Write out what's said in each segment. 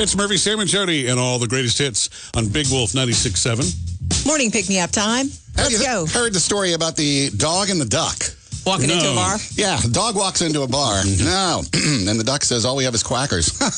It's Murphy, Sam, and Jody, and all the greatest hits on Big Wolf 96.7. Morning pick-me-up time. Let's go. Heard the story about the dog and the duck? Walking into a bar? Yeah, the dog walks into a bar. No. And the duck says, all we have is quackers. Well,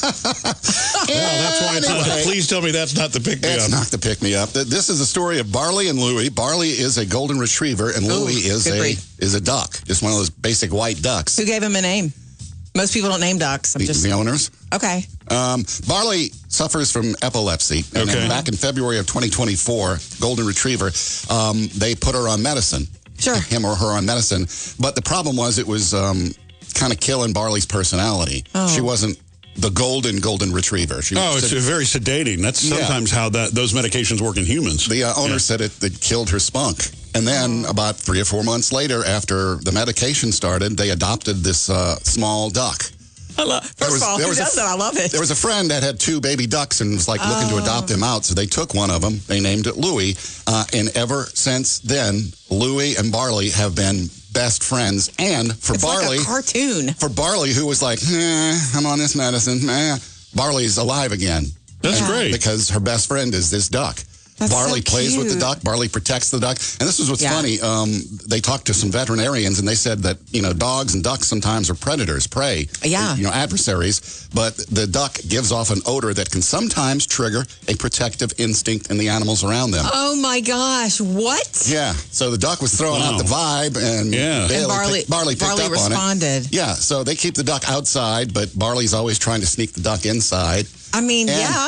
that's why it's not. Please tell me that's not the pick-me-up. It's not the pick-me-up. This is the story of Barley and Louie. Barley is a golden retriever, and Louie is a duck. Just one of those basic white ducks. Who gave him a name? Most people don't name ducks. The owners. Okay. Barley suffers from epilepsy. And then back in February of 2024, golden retriever, they put her on medicine. Sure. Him or her on medicine. But the problem was it was kind of killing Barley's personality. Oh. She wasn't the golden retriever. It's very sedating. That's sometimes how those medications work in humans. The owner said it killed her spunk. And then about 3 or 4 months later, after the medication started, they adopted this small duck. First of all, who does that? I love it. There was a friend that had 2 baby ducks and was looking to adopt them out, so they took one of them. They named it Louie. And ever since then, Louie and Barley have been best friends. And for Barley, like a cartoon. For Barley, who was like, I'm on this medicine. Barley's alive again. That's great. Because her best friend is this duck. That's Barley so plays with the duck. Barley protects the duck. And this is what's funny. They talked to some veterinarians, and they said that, dogs and ducks sometimes are predators, prey, adversaries. But the duck gives off an odor that can sometimes trigger a protective instinct in the animals around them. Oh, my gosh. What? Yeah. So the duck was throwing out the vibe, and Barley picked up responded. on it. Yeah. So they keep the duck outside, but Barley's always trying to sneak the duck inside. I mean,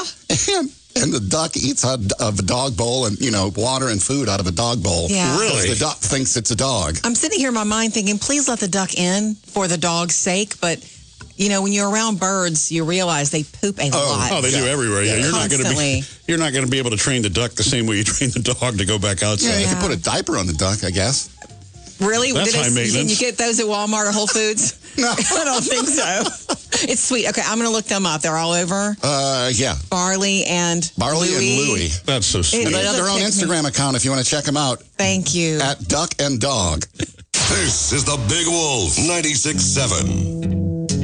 And the duck eats out of a dog bowl and, water and food out of a dog bowl. Yeah. Really? The duck thinks it's a dog. I'm sitting here in my mind thinking, please let the duck in for the dog's sake. But, when you're around birds, you realize they poop a lot. Oh, they do everywhere. Yeah, you're not going to be able to train the duck the same way you train the dog to go back outside. Yeah, you can put a diaper on the duck, I guess. Really? That's high maintenance. Can you get those at Walmart or Whole Foods? No. I don't think so. It's sweet. Okay, I'm going to look them up. They're all over? Yeah. Barley and Louie. That's so sweet. And they have their own Instagram account if you want to check them out. Thank you. @Duck and Dog. This is the Big Wolf 96.7.